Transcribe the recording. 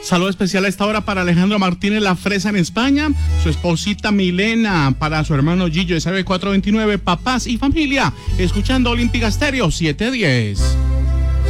Saludo especial a esta hora para Alejandro Martínez La Fresa en España, su esposita Milena, para su hermano Gillo de SB429, papás y familia, escuchando Olímpica Estéreo 710.